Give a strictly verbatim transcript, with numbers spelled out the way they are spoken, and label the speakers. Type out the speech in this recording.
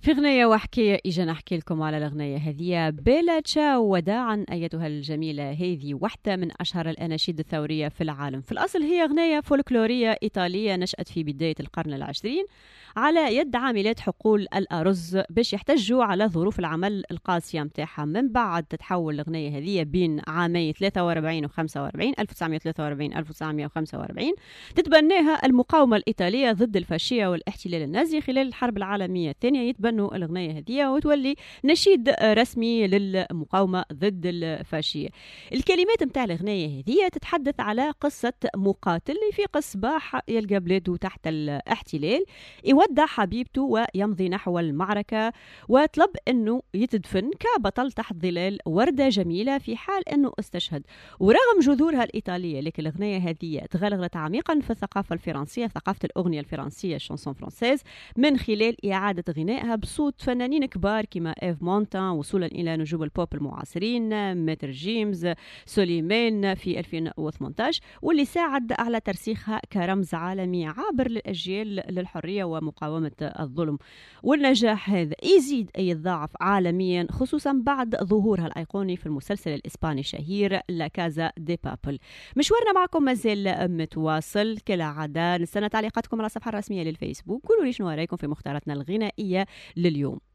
Speaker 1: في غنية وحكاية إجا نحكي لكم على الغنية هذه بيلا تشاو وداعا أيتها الجميلة. هذه واحدة من أشهر الأناشيد الثورية في العالم. في الأصل هي غنية فولكلورية إيطالية نشأت في بداية القرن العشرين على يد عاملات حقول الأرز باش يحتجوا على ظروف العمل القاسية متاعها. من بعد تتحول الغنية هذه بين عامي ثلاثة وأربعين و خمسة وأربعين ألف وتسعمائة وثلاثة وأربعين ألف وتسعمائة وخمسة وأربعين تتبناها المقاومة الإيطالية ضد الفاشية والاحتلال النازي خلال الحرب العالمية الثانية. يتبنوا الغنية هذه وتولي نشيد رسمي للمقاومة ضد الفاشية. الكلمات متاع الغنية هذه تتحدث على قصة مقاتل في صباح يلقى بلاده تحت الاحتلال، يودع حبيبته ويمضي نحو المعركة وطلب أنه يتدفن كبطل تحت ظلال وردة جميلة في حال أنه استشهد. ورغم جذورها الإيطالية لكن الأغنية هذه تغلغلت عميقا في الثقافة الفرنسية، ثقافة الأغنية الفرنسية الشانسون فرانسيز، من خلال إعادة غنائها بصوت فنانين كبار كما إيف مونتان وصولا إلى نجوم البوب المعاصرين ميتر جيمز سوليمان في ألفين وثمانية عشر، واللي ساعد على ترسيخها كرمز عالمي عابر للأجيال للحرية ومقاومة الظلم. والنجاح هذا يزيد أي يتضاعف عالميا خصوصا بعد ظهورها الأيقوني في المسلسل الإسباني الشهير لا كازا دي بابل. مشوارنا معكم مازال متواصل كالعادة. نستنى تعليقاتكم على الصفحة الرسمية للفيسبوك. قولوا لي شنو رأيكم في مختاراتنا الغنائية لليوم.